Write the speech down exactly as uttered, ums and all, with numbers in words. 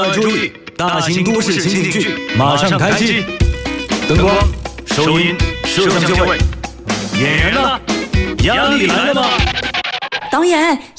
注意，大型都市情景剧马上开机，灯光、收音、摄像就位，演员呢？压力来了吗？ 导演，